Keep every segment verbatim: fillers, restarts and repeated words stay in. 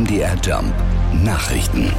M D R Jump Nachrichten.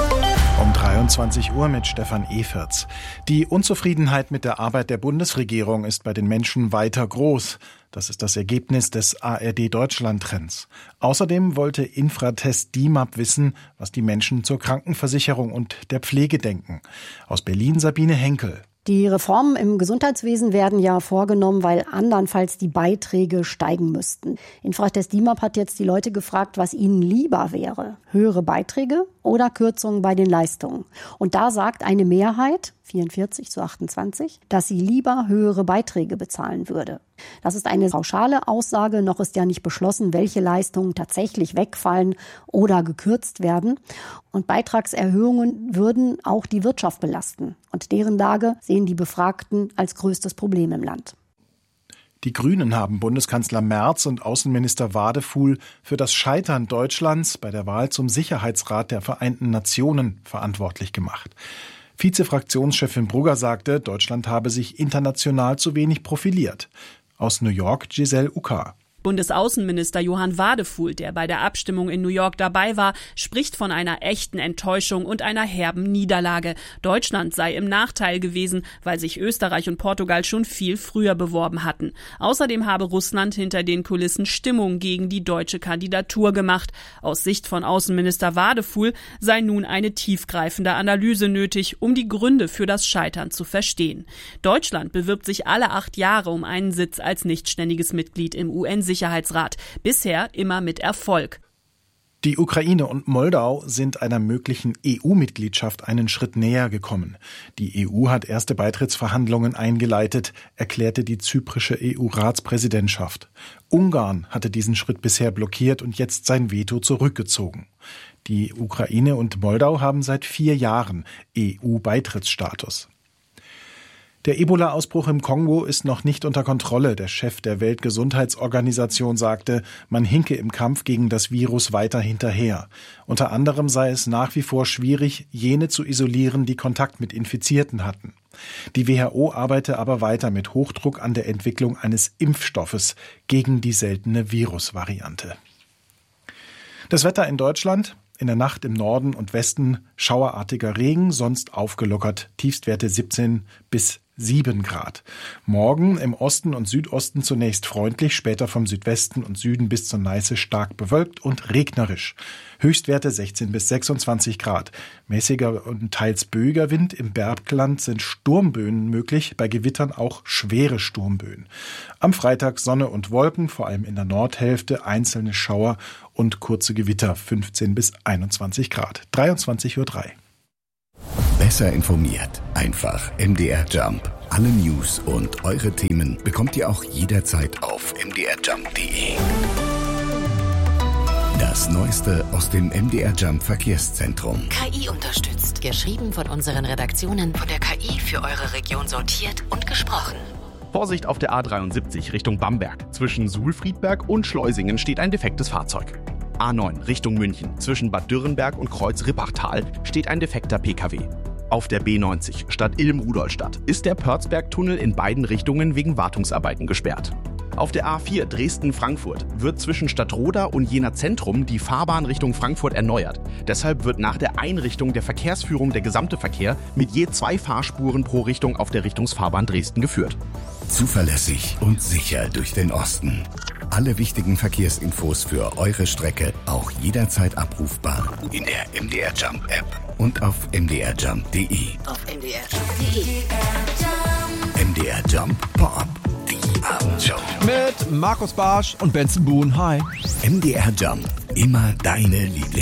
Um dreiundzwanzig Uhr mit Stefan Eferts. Die Unzufriedenheit mit der Arbeit der Bundesregierung ist bei den Menschen weiter groß. Das ist das Ergebnis des A R D-Deutschland-Trends. Außerdem wollte Infratest D I M A P wissen, was die Menschen zur Krankenversicherung und der Pflege denken. Aus Berlin Sabine Henkel. Die Reformen im Gesundheitswesen werden ja vorgenommen, weil andernfalls die Beiträge steigen müssten. Infratest D I M A P hat jetzt die Leute gefragt, was ihnen lieber wäre. Höhere Beiträge oder Kürzungen bei den Leistungen. Und da sagt eine Mehrheit, vierundvierzig zu achtundzwanzig, dass sie lieber höhere Beiträge bezahlen würde. Das ist eine pauschale Aussage, noch ist ja nicht beschlossen, welche Leistungen tatsächlich wegfallen oder gekürzt werden. Und Beitragserhöhungen würden auch die Wirtschaft belasten. Und deren Lage sehen die Befragten als größtes Problem im Land. Die Grünen haben Bundeskanzler Merz und Außenminister Wadefuhl für das Scheitern Deutschlands bei der Wahl zum Sicherheitsrat der Vereinten Nationen verantwortlich gemacht. Vize-Fraktionschefin Brugger sagte, Deutschland habe sich international zu wenig profiliert. Aus New York Giselle Uka. Bundesaußenminister Johann Wadefuhl, der bei der Abstimmung in New York dabei war, spricht von einer echten Enttäuschung und einer herben Niederlage. Deutschland sei im Nachteil gewesen, weil sich Österreich und Portugal schon viel früher beworben hatten. Außerdem habe Russland hinter den Kulissen Stimmung gegen die deutsche Kandidatur gemacht. Aus Sicht von Außenminister Wadefuhl sei nun eine tiefgreifende Analyse nötig, um die Gründe für das Scheitern zu verstehen. Deutschland bewirbt sich alle acht Jahre um einen Sitz als nichtständiges Mitglied im U N-Sicherheitsrat. Sicherheitsrat. Bisher immer mit Erfolg. Die Ukraine und Moldau sind einer möglichen E U-Mitgliedschaft einen Schritt näher gekommen. Die E U hat erste Beitrittsverhandlungen eingeleitet, erklärte die zyprische E U-Ratspräsidentschaft. Ungarn hatte diesen Schritt bisher blockiert und jetzt sein Veto zurückgezogen. Die Ukraine und Moldau haben seit vier Jahren E U-Beitrittsstatus. Der Ebola-Ausbruch im Kongo ist noch nicht unter Kontrolle. Der Chef der Weltgesundheitsorganisation sagte, man hinke im Kampf gegen das Virus weiter hinterher. Unter anderem sei es nach wie vor schwierig, jene zu isolieren, die Kontakt mit Infizierten hatten. Die W H O arbeite aber weiter mit Hochdruck an der Entwicklung eines Impfstoffes gegen die seltene Virusvariante. Das Wetter in Deutschland: in der Nacht im Norden und Westen schauerartiger Regen, sonst aufgelockert, Tiefstwerte siebzehn bis sieben Grad. Morgen im Osten und Südosten zunächst freundlich, später vom Südwesten und Süden bis zur Neiße stark bewölkt und regnerisch. Höchstwerte sechzehn bis sechsundzwanzig Grad. Mäßiger und teils böiger Wind. Im Bergland sind Sturmböen möglich, bei Gewittern auch schwere Sturmböen. Am Freitag Sonne und Wolken, vor allem in der Nordhälfte, einzelne Schauer und kurze Gewitter, fünfzehn bis einundzwanzig Grad. dreiundzwanzig Uhr drei. Besser informiert. Einfach M D R Jump. Alle News und eure Themen bekommt ihr auch jederzeit auf m d r jump punkt d e. Das Neueste aus dem M D R Jump Verkehrszentrum. K I unterstützt. Geschrieben von unseren Redaktionen, von der K I für eure Region sortiert und gesprochen. Vorsicht auf der A dreiundsiebzig Richtung Bamberg. Zwischen Suhlfriedberg und Schleusingen steht ein defektes Fahrzeug. A neun Richtung München. Zwischen Bad Dürrenberg und Kreuz-Rippachtal steht ein defekter P K W. Auf der B neunzig Stadt Ilm-Rudolstadt ist der Pörzberg-Tunnel in beiden Richtungen wegen Wartungsarbeiten gesperrt. Auf der A vier Dresden-Frankfurt wird zwischen Stadtroda und Jena Zentrum die Fahrbahn Richtung Frankfurt erneuert. Deshalb wird nach der Einrichtung der Verkehrsführung der gesamte Verkehr mit je zwei Fahrspuren pro Richtung auf der Richtungsfahrbahn Dresden geführt. Zuverlässig und sicher durch den Osten. Alle wichtigen Verkehrsinfos für eure Strecke auch jederzeit abrufbar in der M D R Jump App und auf m d r jump punkt d e. Auf m d r jump punkt d e. M D R Jump Pop-Up, die Abendshow. Mit Markus Barsch und Benson Boone. Hi. M D R Jump, immer deine Lieblings.